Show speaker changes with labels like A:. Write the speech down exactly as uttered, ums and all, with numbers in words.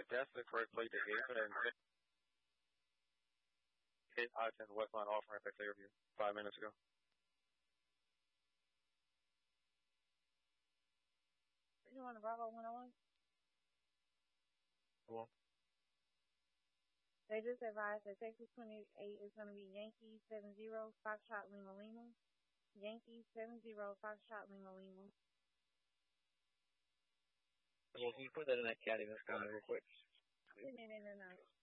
A: that's the correct play to hit. And hit I ten Westline off ramp at Clearview five minutes ago.
B: You want to Bravo one oh one?
A: Well,
B: They just advised that Texas twenty-eight is going to be Yankees seven zero, Foxtrot Lima Lima. Yankees seven zero, Foxtrot Lima Lima.
C: Well, can you put that in that caddy? That's going real quick.
B: No, no, no, no.